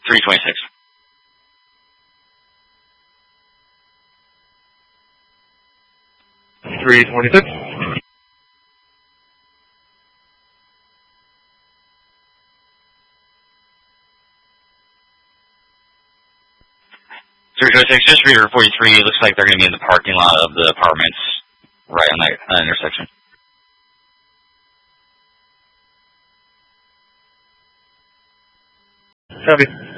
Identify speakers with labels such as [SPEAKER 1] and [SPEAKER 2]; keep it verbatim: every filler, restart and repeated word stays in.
[SPEAKER 1] three twenty-six.
[SPEAKER 2] three twenty-six.
[SPEAKER 1] three twenty-six, just for your forty-three, it looks like they're going to be in the parking lot of the apartments right on that uh, intersection.
[SPEAKER 2] Copy.